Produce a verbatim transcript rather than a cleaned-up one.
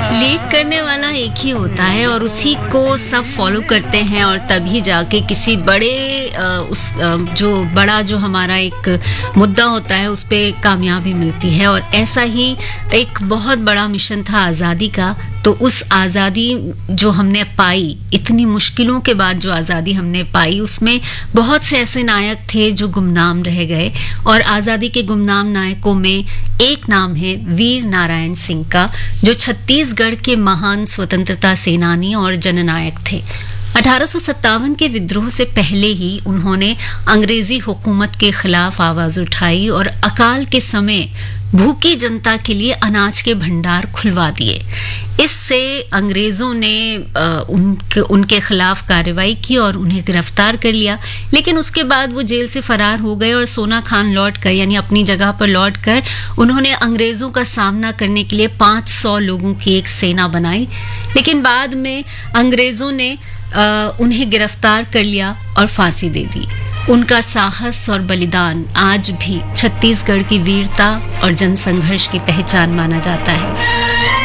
Lead करने वाला एक ही होता है और उसी को सब फॉलो करते हैं और तभी जाके किसी बड़े आ, उस आ, जो बड़ा जो हमारा एक मुद्दा होता है उस पे कामयाबी मिलती है। और ऐसा ही एक बहुत बड़ा मिशन था आज़ादी का। तो उस आज़ादी जो हमने पाई, इतनी मुश्किलों के बाद जो आज़ादी हमने पाई, उसमें बहुत से ऐसे नायक थे जो गुमनाम रह गए। और आज़ादी के गुमनाम नायकों में एक नाम है वीर नारायण सिंह का, जो छत्तीसगढ़ के महान स्वतंत्रता सेनानी और जननायक थे। अठारह सौ सत्तावन के विद्रोह से पहले ही उन्होंने अंग्रेजी हुकूमत के खिलाफ आवाज उठाई और अकाल के समय भूखी जनता के लिए अनाज के भंडार खुलवा दिए। इससे अंग्रेजों ने आ, उनके उनके खिलाफ कार्रवाई की और उन्हें गिरफ्तार कर लिया। लेकिन उसके बाद वो जेल से फरार हो गए और सोना खान लौट कर यानी अपनी जगह पर लौट कर उन्होंने अंग्रेजों का सामना करने के लिए पाँच सौ लोगों की एक सेना बनाई। लेकिन बाद में अंग्रेजों ने आ, उन्हें गिरफ्तार कर लिया और फांसी दे दी। उनका साहस और बलिदान आज भी छत्तीसगढ़ की वीरता और जनसंघर्ष की पहचान माना जाता है।